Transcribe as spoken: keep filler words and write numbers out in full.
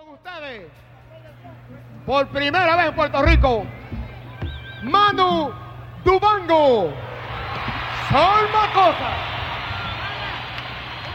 Con ustedes, por primera vez en Puerto Rico, Manu Dubango, Sol Macosa.